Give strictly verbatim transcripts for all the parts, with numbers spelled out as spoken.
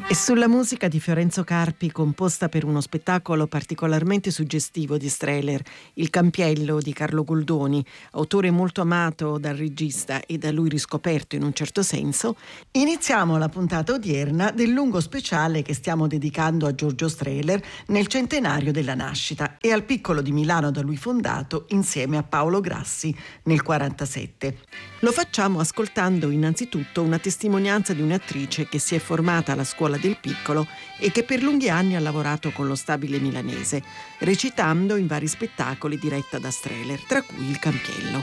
E sulla musica di Fiorenzo Carpi, composta per uno spettacolo particolarmente suggestivo di Strehler, Il Campiello di Carlo Goldoni, autore molto amato dal regista e da lui riscoperto in un certo senso, iniziamo la puntata odierna del lungo speciale che stiamo dedicando a Giorgio Strehler nel centenario della nascita e al Piccolo di Milano da lui fondato insieme a Paolo Grassi nel quarantasette. Lo facciamo ascoltando innanzitutto una testimonianza di un'attrice che si è formata alla scuola del Piccolo e che per lunghi anni ha lavorato con lo stabile milanese, recitando in vari spettacoli diretta da Strehler, tra cui Il Campiello.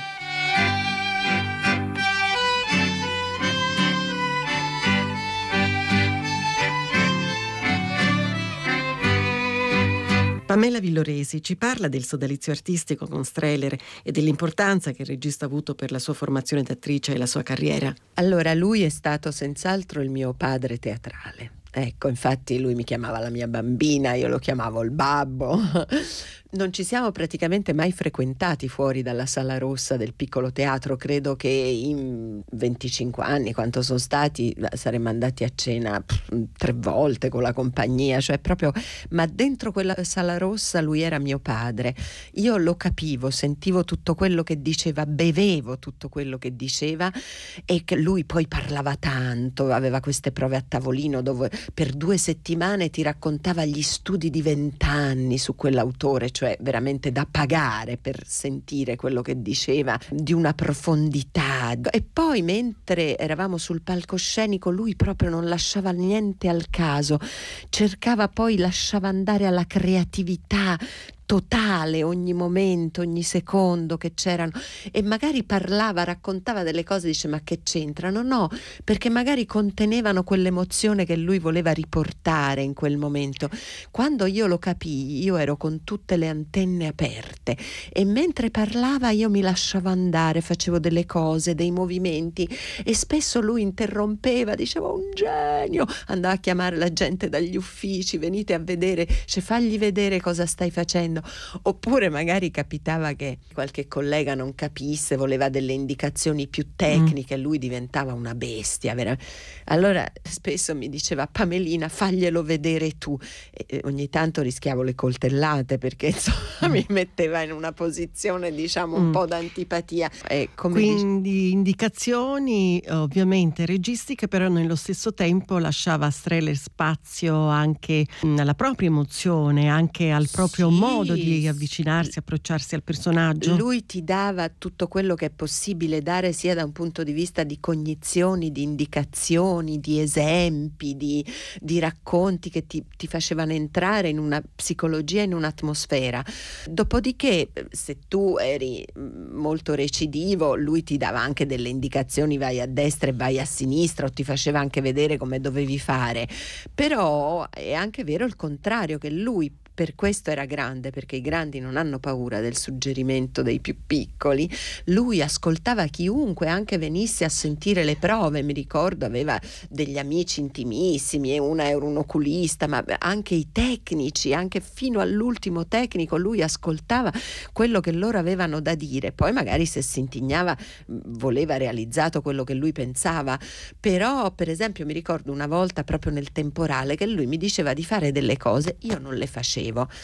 Pamela Villoresi ci parla del sodalizio artistico con Strehler e dell'importanza che il regista ha avuto per la sua formazione d'attrice e la sua carriera. Allora, lui è stato senz'altro il mio padre teatrale. Ecco, infatti lui mi chiamava la mia bambina, io lo chiamavo il babbo. Non ci siamo praticamente mai frequentati fuori dalla Sala Rossa del Piccolo Teatro. Credo che in venticinque anni, quanto sono stati, saremmo andati a cena pff, tre volte con la compagnia, cioè proprio, ma dentro quella Sala Rossa lui era mio padre. Io lo capivo, sentivo tutto quello che diceva, bevevo tutto quello che diceva, e che lui poi parlava tanto, aveva queste prove a tavolino dove per due settimane ti raccontava gli studi di vent'anni su quell'autore, cioè veramente da pagare per sentire quello che diceva, di una profondità. E poi mentre eravamo sul palcoscenico lui proprio non lasciava niente al caso, cercava, poi lasciava andare alla creatività totale ogni momento, ogni secondo che c'erano, e magari parlava, raccontava delle cose, dice ma che c'entrano? No, perché magari contenevano quell'emozione che lui voleva riportare in quel momento. Quando io lo capii, io ero con tutte le antenne aperte e mentre parlava io mi lasciavo andare, facevo delle cose, dei movimenti, e spesso lui interrompeva, diceva un genio, andava a chiamare la gente dagli uffici, venite a vedere, cioè fagli vedere cosa stai facendo. Oppure magari capitava che qualche collega non capisse, voleva delle indicazioni più tecniche, mm. lui diventava una bestia vera. Allora spesso mi diceva Pamelina faglielo vedere tu, e ogni tanto rischiavo le coltellate perché insomma mm. mi metteva in una posizione diciamo un mm. po' d'antipatia, e come quindi dice... indicazioni ovviamente registiche, però nello stesso tempo lasciava a Strehler spazio anche alla propria emozione, anche al proprio sì. modo di avvicinarsi, approcciarsi al personaggio. Lui ti dava tutto quello che è possibile dare, sia da un punto di vista di cognizioni, di indicazioni, di esempi, di, di racconti che ti, ti facevano entrare in una psicologia, in un'atmosfera. Dopodiché, se tu eri molto recidivo, lui ti dava anche delle indicazioni, vai a destra e vai a sinistra, o ti faceva anche vedere come dovevi fare. Però è anche vero il contrario, che lui per questo era grande, perché i grandi non hanno paura del suggerimento dei più piccoli. Lui ascoltava chiunque, anche venisse a sentire le prove. Mi ricordo aveva degli amici intimissimi e una era un oculista, ma anche i tecnici, anche fino all'ultimo tecnico lui ascoltava quello che loro avevano da dire. Poi magari se si indignava voleva realizzato quello che lui pensava. Però per esempio mi ricordo una volta proprio nel temporale che lui mi diceva di fare delle cose, io non le facevo.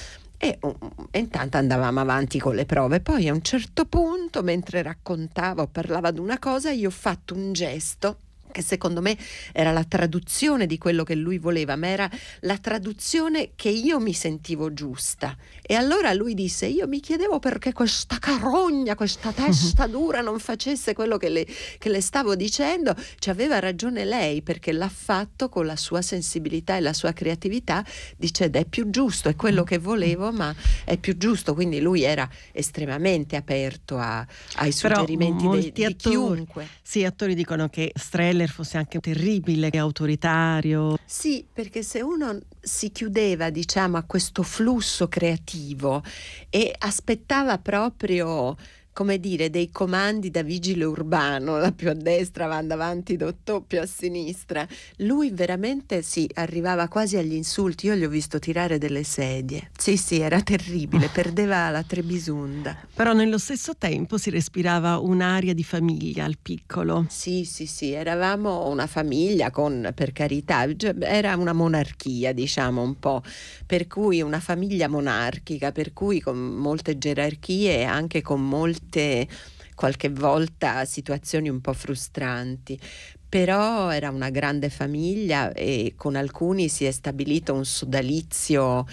E, e intanto andavamo avanti con le prove. Poi a un certo punto, mentre raccontava o parlava di una cosa, io ho fatto un gesto che secondo me era la traduzione di quello che lui voleva, ma era la traduzione che io mi sentivo giusta. E allora lui disse, io mi chiedevo perché questa carogna, questa testa dura non facesse quello che le, che le stavo dicendo. Ci aveva ragione lei, perché l'ha fatto con la sua sensibilità e la sua creatività, dice ed è più giusto, è quello che volevo, ma è più giusto. Quindi lui era estremamente aperto a, ai suggerimenti de, di attori, chiunque. Sì, attori dicono che Strehler fosse anche terribile e autoritario. Sì, perché se uno si chiudeva, diciamo, a questo flusso creativo e aspettava proprio come dire, dei comandi da vigile urbano, la più a destra va avanti, doppio più a sinistra. Lui veramente sì, arrivava quasi agli insulti, io gli ho visto tirare delle sedie. Sì, sì, era terribile, perdeva la Trebisunda. Però nello stesso tempo si respirava un'aria di famiglia al piccolo. Sì, sì, sì, eravamo una famiglia con, per carità, era una monarchia, diciamo un po', per cui una famiglia monarchica, per cui con molte gerarchie e anche con molte qualche volta situazioni un po' frustranti, però era una grande famiglia e con alcuni si è stabilito un sodalizio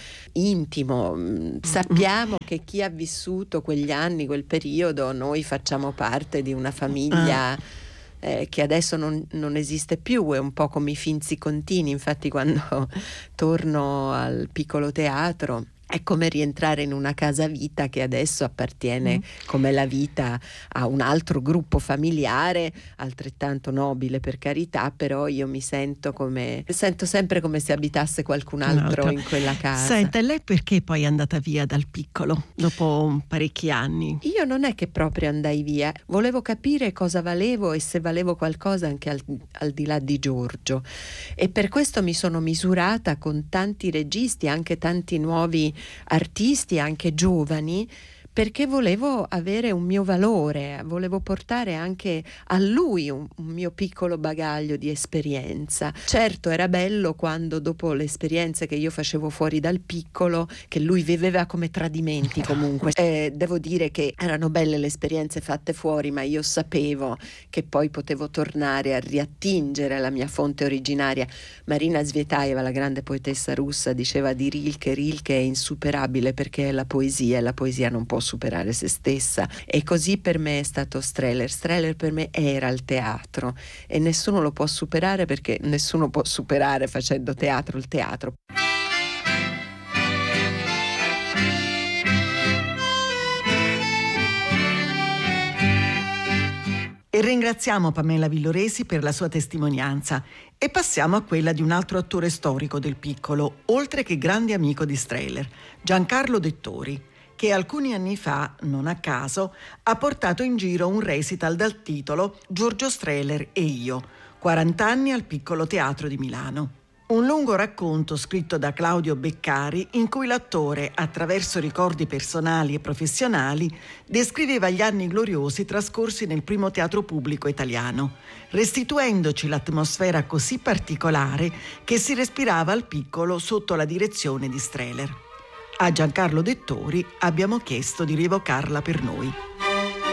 intimo. Sappiamo che chi ha vissuto quegli anni, quel periodo, noi facciamo parte di una famiglia eh, che adesso non, non esiste più, è un po' come i Finzi Contini, infatti quando torno al piccolo teatro è come rientrare in una casa vita che adesso appartiene, mm. come la vita, a un altro gruppo familiare, altrettanto nobile per carità, però io mi sento come, sento sempre come se abitasse qualcun altro, altro. in quella casa. Senta, lei perché poi è andata via dal piccolo, dopo parecchi anni? Io non è che proprio andai via, volevo capire cosa valevo e se valevo qualcosa anche al, al di là di Giorgio, e per questo mi sono misurata con tanti registi, anche tanti nuovi artisti anche giovani, perché volevo avere un mio valore, volevo portare anche a lui un, un mio piccolo bagaglio di esperienza. Certo, era bello quando dopo le esperienze che io facevo fuori dal piccolo, che lui viveva come tradimenti comunque, eh, devo dire che erano belle le esperienze fatte fuori, ma io sapevo che poi potevo tornare a riattingere alla mia fonte originaria. Marina Zvetaeva, la grande poetessa russa, diceva di Rilke: Rilke è insuperabile perché è la poesia e la poesia non può superare se stessa, e così per me è stato Strehler. Strehler per me era il teatro e nessuno lo può superare, perché nessuno può superare facendo teatro il teatro. E ringraziamo Pamela Villoresi per la sua testimonianza e passiamo a quella di un altro attore storico del piccolo, oltre che grande amico di Strehler, Giancarlo Dettori, che alcuni anni fa, non a caso, ha portato in giro un recital dal titolo Giorgio Strehler e io, quaranta anni al Piccolo Teatro di Milano. Un lungo racconto scritto da Claudio Beccari in cui l'attore, attraverso ricordi personali e professionali, descriveva gli anni gloriosi trascorsi nel primo teatro pubblico italiano, restituendoci l'atmosfera così particolare che si respirava al piccolo sotto la direzione di Strehler. A Giancarlo Dettori abbiamo chiesto di rievocarla per noi.